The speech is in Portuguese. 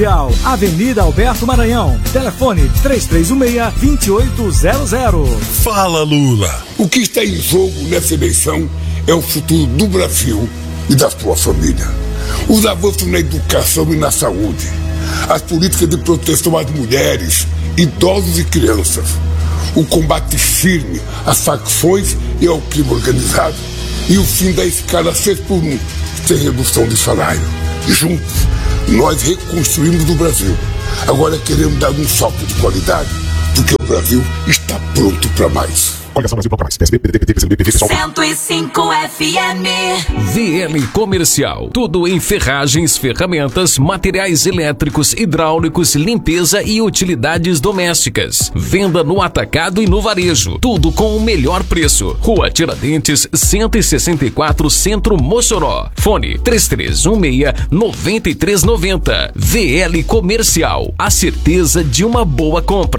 Avenida Alberto Maranhão. Telefone 3316-2800. Fala, Lula. O que está em jogo nessa eleição é o futuro do Brasil e da sua família. Os avanços na educação e na saúde. As políticas de proteção às mulheres, idosos e crianças. O combate firme às facções e ao crime organizado. E o fim da escala 6x1, sem redução de salário. Juntos, nós reconstruímos o Brasil. Agora queremos dar um salto de qualidade, porque o Brasil está pronto para mais. Coligação Brasil Bloco Mais. PSB, PDT, PCB, PV, 105 FM. VL Comercial. Tudo em ferragens, ferramentas, materiais elétricos, hidráulicos, limpeza e utilidades domésticas. Venda no atacado e no varejo. Tudo com o melhor preço. Rua Tiradentes, 164, Centro, Mossoró. Fone 3316-9390. VL Comercial. A certeza de uma boa compra.